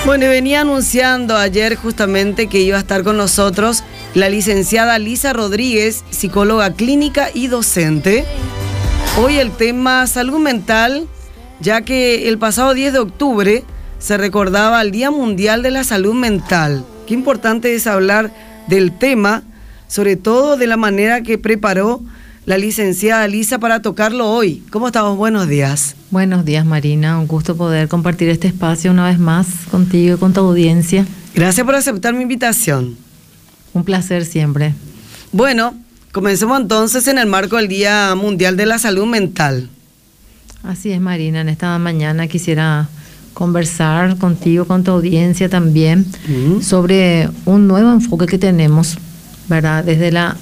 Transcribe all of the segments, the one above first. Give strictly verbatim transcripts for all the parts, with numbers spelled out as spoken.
Bueno, y venía anunciando ayer justamente que iba a estar con nosotros la licenciada Lisa Rodríguez, psicóloga clínica y docente. Hoy el tema salud mental, ya que el pasado diez de octubre se recordaba el Día Mundial de la Salud Mental. Qué importante es hablar del tema, sobre todo de la manera que preparó la licenciada Lisa para tocarlo hoy. ¿Cómo estamos? Buenos días. Buenos días, Marina. Un gusto poder compartir este espacio una vez más contigo y con tu audiencia. Gracias por aceptar mi invitación. Un placer siempre. Bueno, comencemos entonces en el marco del Día Mundial de la Salud Mental. Así es, Marina. En esta mañana quisiera conversar contigo, con tu audiencia también, uh-huh. sobre un nuevo enfoque que tenemos, ¿verdad? Desde la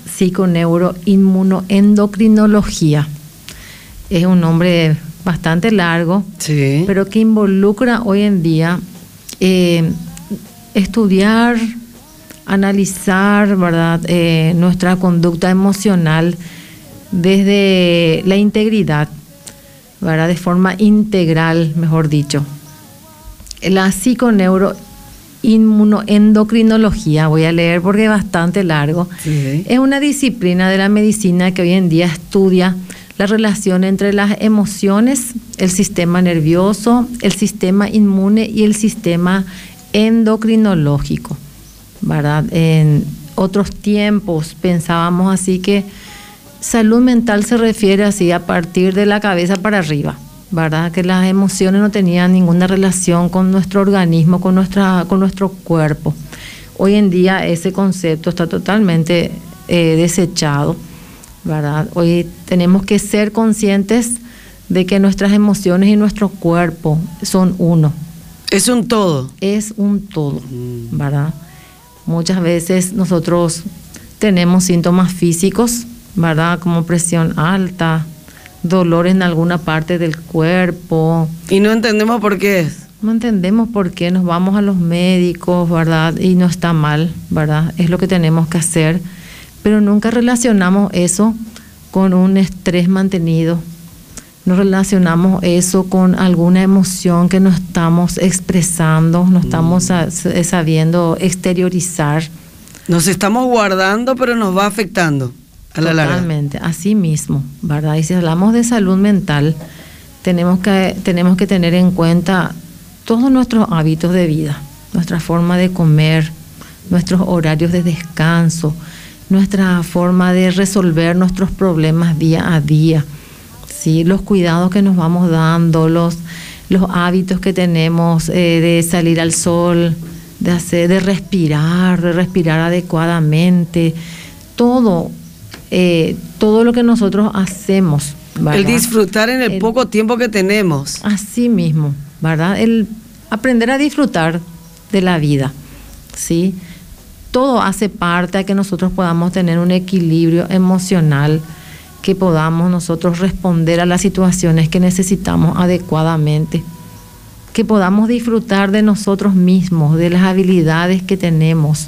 psiconeuroinmunoendocrinología. Es un nombre bastante largo, sí. pero que involucra hoy en día eh, estudiar, analizar, ¿verdad? Eh, nuestra conducta emocional desde la integridad, ¿verdad? De forma integral, mejor dicho. La psiconeuroinmunoendocrinología, voy a leer porque es bastante largo, sí. es una disciplina de la medicina que hoy en día estudia la relación entre las emociones, el sistema nervioso, el sistema inmune y el sistema endocrinológico, ¿verdad? En otros tiempos pensábamos así que salud mental se refiere así a partir de la cabeza para arriba, ¿verdad? Que las emociones no tenían ninguna relación con nuestro organismo, con nuestra, con nuestro cuerpo. Hoy en día ese concepto está totalmente eh, desechado, ¿verdad? Hoy tenemos que ser conscientes de que nuestras emociones y nuestro cuerpo son uno. Es un todo. Es un todo, ¿verdad? Muchas veces nosotros tenemos síntomas físicos, ¿verdad? Como presión alta, dolor en alguna parte del cuerpo. Y no entendemos por qué es. No entendemos por qué, nos vamos a los médicos, ¿verdad? Y no está mal, ¿verdad? Es lo que tenemos que hacer. Pero nunca relacionamos eso con un estrés mantenido. No relacionamos eso con alguna emoción que no estamos expresando, no estamos mm. sabiendo exteriorizar. Nos estamos guardando, pero nos va afectando a la larga. Totalmente, así mismo, ¿verdad? Y si hablamos de salud mental, tenemos que, tenemos que tener en cuenta todos nuestros hábitos de vida, nuestra forma de comer, nuestros horarios de descanso, nuestra forma de resolver nuestros problemas día a día, ¿sí? Los cuidados que nos vamos dando, los, los hábitos que tenemos eh, de salir al sol, de hacer, de respirar, de respirar adecuadamente, todo, eh, todo lo que nosotros hacemos, ¿verdad? El disfrutar en el, el poco tiempo que tenemos. Así mismo, ¿verdad? El aprender a disfrutar de la vida, ¿sí? Todo hace parte a que nosotros podamos tener un equilibrio emocional, que podamos nosotros responder a las situaciones que necesitamos adecuadamente, que podamos disfrutar de nosotros mismos, de las habilidades que tenemos.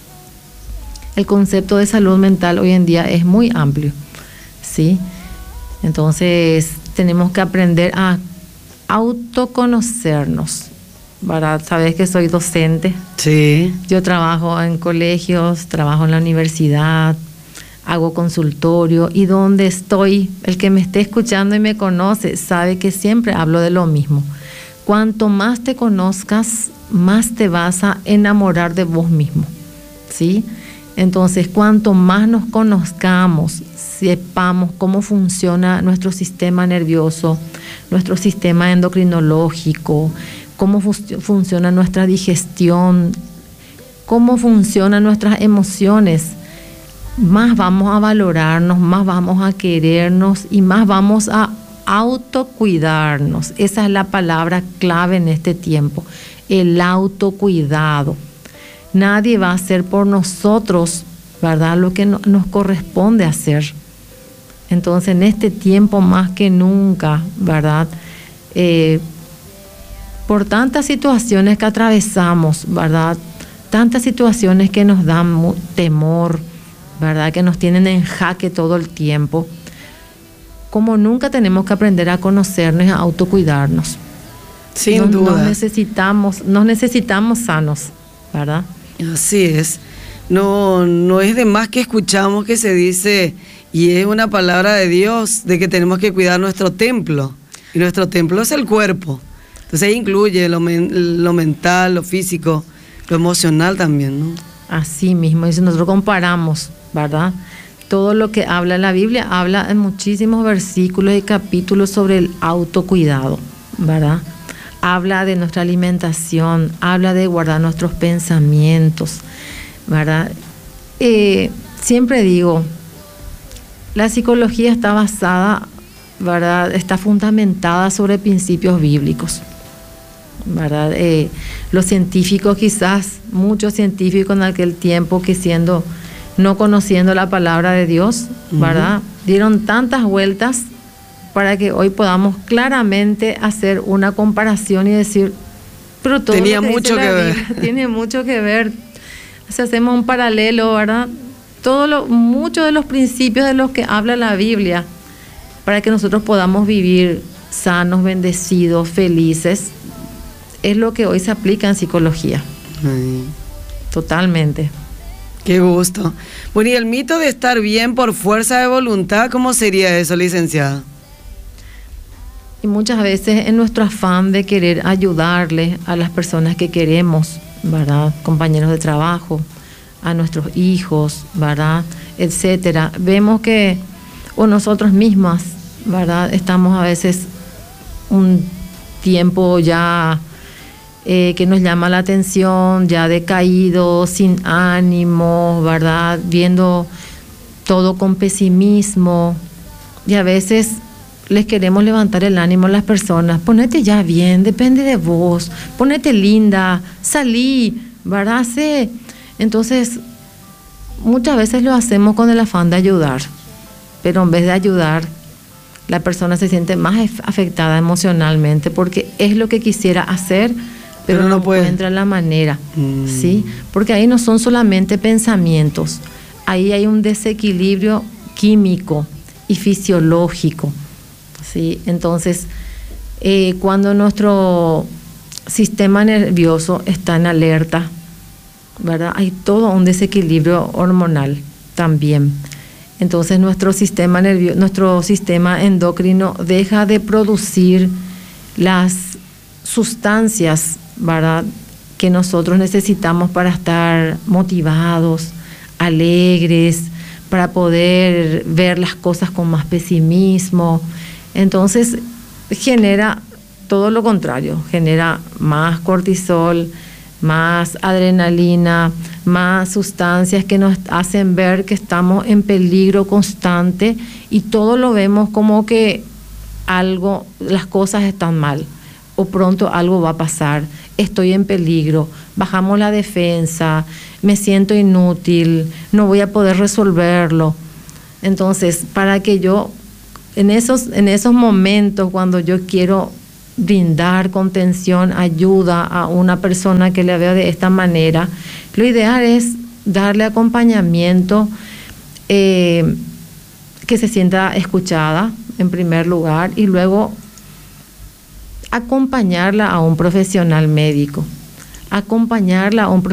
El concepto de salud mental hoy en día es muy amplio, ¿sí? Entonces tenemos que aprender a autoconocernos, ¿verdad? Sabes que soy docente. Sí. Yo trabajo en colegios, trabajo en la universidad, hago consultorio, y donde estoy, el que me esté escuchando y me conoce sabe que siempre hablo de lo mismo. Cuanto más te conozcas, más te vas a enamorar de vos mismo, ¿sí? Entonces, cuanto más nos conozcamos, sepamos cómo funciona nuestro sistema nervioso, nuestro sistema endocrinológico, cómo fu- funciona nuestra digestión, cómo funcionan nuestras emociones, más vamos a valorarnos, más vamos a querernos y más vamos a autocuidarnos. Esa es la palabra clave en este tiempo, el autocuidado. Nadie va a hacer por nosotros, ¿verdad?, lo que no, nos corresponde hacer. Entonces, en este tiempo más que nunca, ¿verdad?, eh, por tantas situaciones que atravesamos, ¿verdad?, tantas situaciones que nos dan temor, ¿verdad?, que nos tienen en jaque todo el tiempo, como nunca tenemos que aprender a conocernos y a autocuidarnos. Sin nos, duda. Nos necesitamos, nos necesitamos sanos, ¿verdad? Así es. No, no es de más que escuchamos que se dice, y es una palabra de Dios, de que tenemos que cuidar nuestro templo. Y nuestro templo es el cuerpo. Entonces ahí incluye lo, men, lo mental, lo físico, lo emocional también, ¿no? Así mismo, y si nosotros comparamos, ¿verdad? Todo lo que habla la Biblia, habla en muchísimos versículos y capítulos sobre el autocuidado, ¿verdad? Habla de nuestra alimentación, habla de guardar nuestros pensamientos, ¿verdad? Eh, siempre digo, la psicología está basada, ¿verdad? Está fundamentada sobre principios bíblicos, ¿verdad? Eh, los científicos, quizás muchos científicos en aquel tiempo que siendo, no conociendo la palabra de Dios, ¿verdad? Uh-huh. Dieron tantas vueltas para que hoy podamos claramente hacer una comparación y decir, pero todo tenía lo que mucho dice que la ver. Biblia tiene mucho que ver. Si hacemos un paralelo, ¿verdad? Todo lo, muchos de los principios de los que habla la Biblia, para que nosotros podamos vivir sanos, bendecidos, felices, es lo que hoy se aplica en psicología. Ay. Totalmente. Qué gusto. Bueno, y el mito de estar bien por fuerza de voluntad, ¿cómo sería eso, licenciada? Y muchas veces en nuestro afán de querer ayudarle a las personas que queremos, ¿verdad? Compañeros de trabajo, a nuestros hijos, ¿verdad? Etcétera. Vemos que, o nosotros mismas, ¿verdad? Estamos a veces un tiempo ya eh, que nos llama la atención, ya decaído, sin ánimo, ¿verdad? Viendo todo con pesimismo. Y a veces les queremos levantar el ánimo a las personas. Ponete ya bien, depende de vos. Ponete linda, salí, ¿verdad? Sí. Entonces, muchas veces lo hacemos con el afán de ayudar. Pero en vez de ayudar, la persona se siente más afectada emocionalmente porque es lo que quisiera hacer, pero, pero no, no encuentra la manera, mm. ¿sí? Porque ahí no son solamente pensamientos, ahí hay un desequilibrio químico y fisiológico, ¿sí? Entonces, eh, cuando nuestro sistema nervioso está en alerta, ¿verdad? Hay todo un desequilibrio hormonal también. Entonces nuestro sistema nervioso, nuestro sistema endocrino deja de producir las sustancias, ¿verdad?, que nosotros necesitamos para estar motivados, alegres, para poder ver las cosas con más pesimismo. Entonces genera todo lo contrario, genera más cortisol, más adrenalina, más sustancias que nos hacen ver que estamos en peligro constante y todo lo vemos como que algo, las cosas están mal o pronto algo va a pasar, estoy en peligro, bajamos la defensa, me siento inútil, no voy a poder resolverlo. Entonces, para que yo, en esos, en esos momentos cuando yo quiero brindar contención, ayuda a una persona que le veo de esta manera, lo ideal es darle acompañamiento, eh, que se sienta escuchada en primer lugar y luego acompañarla a un profesional médico, acompañarla a un profesional